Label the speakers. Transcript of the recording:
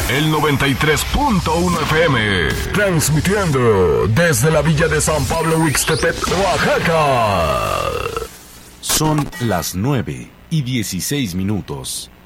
Speaker 1: el 93.1 FM, transmitiendo desde la villa de San Pablo Huixtepec, Oaxaca.
Speaker 2: Son las 9:16.